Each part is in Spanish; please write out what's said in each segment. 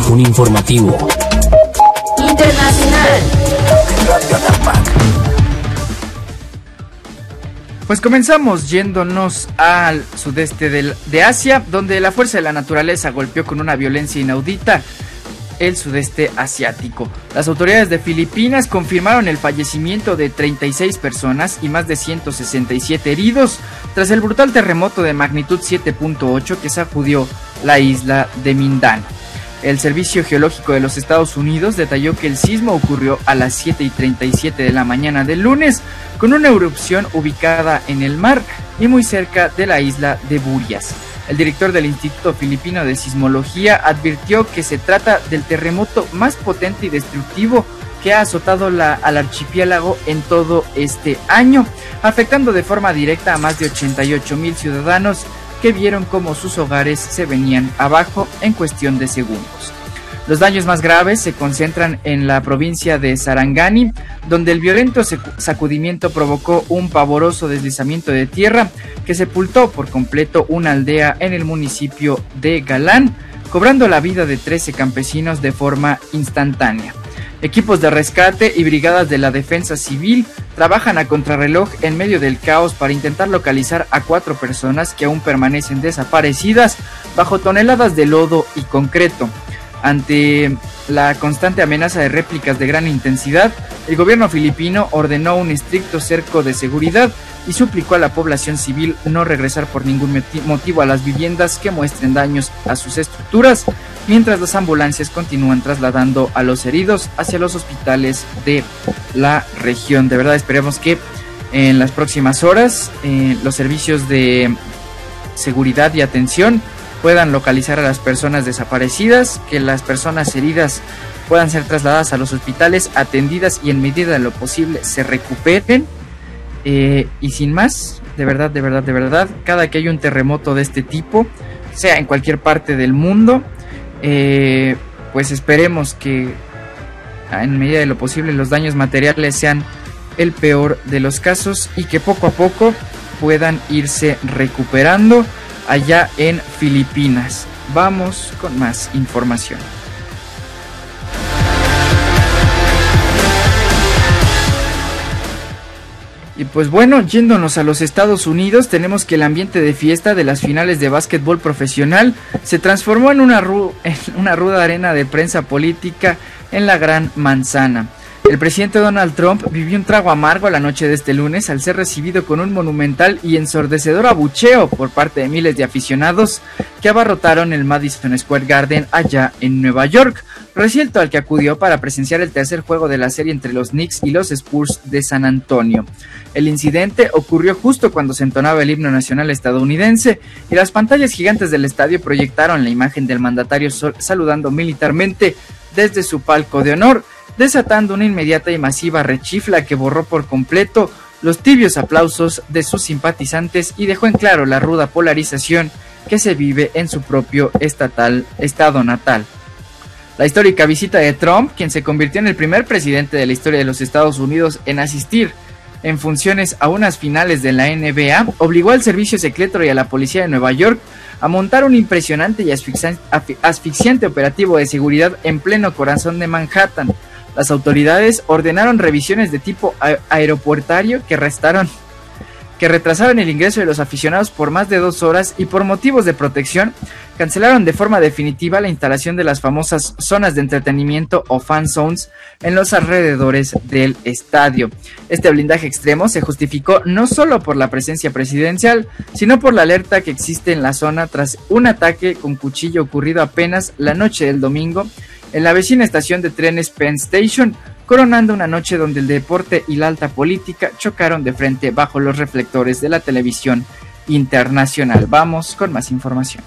un informativo internacional. Pues comenzamos yéndonos al sudeste de Asia, donde la fuerza de la naturaleza golpeó con una violencia inaudita el sudeste asiático. Las autoridades de Filipinas confirmaron el fallecimiento de 36 personas y más de 167 heridos tras el brutal terremoto de magnitud 7.8 que sacudió la isla de Mindanao. El Servicio Geológico de los Estados Unidos detalló que el sismo ocurrió a las 7:37 de la mañana del lunes, con una erupción ubicada en el mar y muy cerca de la isla de Burias. El director del Instituto Filipino de Sismología advirtió que se trata del terremoto más potente y destructivo que ha azotado al archipiélago en todo este año, afectando de forma directa a más de 88,000 ciudadanos que vieron cómo sus hogares se venían abajo en cuestión de segundos. Los daños más graves se concentran en la provincia de Sarangani, donde el violento sacudimiento provocó un pavoroso deslizamiento de tierra que sepultó por completo una aldea en el municipio de Galan, cobrando la vida de 13 campesinos de forma instantánea. Equipos de rescate y brigadas de la defensa civil trabajan a contrarreloj en medio del caos para intentar localizar a 4 personas que aún permanecen desaparecidas bajo toneladas de lodo y concreto. Ante la constante amenaza de réplicas de gran intensidad, el gobierno filipino ordenó un estricto cerco de seguridad y suplicó a la población civil no regresar por ningún motivo a las viviendas que muestren daños a sus estructuras, mientras las ambulancias continúan trasladando a los heridos hacia los hospitales de la región. De verdad esperemos que en las próximas horas los servicios de seguridad y atención puedan localizar a las personas desaparecidas, que las personas heridas puedan ser trasladadas a los hospitales, atendidas y en medida de lo posible se recuperen. Y sin más, de verdad, cada que hay un terremoto de este tipo, sea en cualquier parte del mundo, pues esperemos que en medida de lo posible los daños materiales sean el peor de los casos y que poco a poco puedan irse recuperando allá en Filipinas. Vamos con más información. Y pues bueno, yéndonos a los Estados Unidos, tenemos que el ambiente de fiesta de las finales de básquetbol profesional se transformó en una ruda arena de prensa política en la Gran Manzana. El presidente Donald Trump vivió un trago amargo la noche de este lunes al ser recibido con un monumental y ensordecedor abucheo por parte de miles de aficionados que abarrotaron el Madison Square Garden allá en Nueva York, recinto al que acudió para presenciar el tercer juego de la serie entre los Knicks y los Spurs de San Antonio. El incidente ocurrió justo cuando se entonaba el himno nacional estadounidense y las pantallas gigantes del estadio proyectaron la imagen del mandatario saludando militarmente desde su palco de honor, desatando una inmediata y masiva rechifla que borró por completo los tibios aplausos de sus simpatizantes y dejó en claro la ruda polarización que se vive en su propio estado natal. La histórica visita de Trump, quien se convirtió en el primer presidente de la historia de los Estados Unidos en asistir en funciones a unas finales de la NBA, obligó al servicio secreto y a la policía de Nueva York a montar un impresionante y asfixiante operativo de seguridad en pleno corazón de Manhattan. Las autoridades ordenaron revisiones de tipo aeroportuario que retrasaron el ingreso de los aficionados por más de 2 horas y por motivos de protección cancelaron de forma definitiva la instalación de las famosas zonas de entretenimiento o fan zones en los alrededores del estadio. Este blindaje extremo se justificó no solo por la presencia presidencial, sino por la alerta que existe en la zona tras un ataque con cuchillo ocurrido apenas la noche del domingo en la vecina estación de trenes Penn Station, coronando una noche donde el deporte y la alta política chocaron de frente bajo los reflectores de la televisión internacional. Vamos con más información.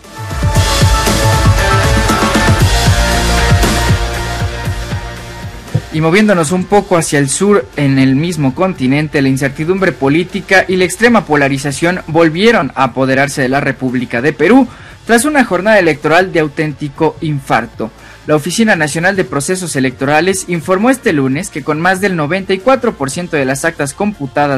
Y moviéndonos un poco hacia el sur en el mismo continente, la incertidumbre política y la extrema polarización volvieron a apoderarse de la República de Perú tras una jornada electoral de auténtico infarto. La Oficina Nacional de Procesos Electorales informó este lunes que con más del 94% de las actas computadas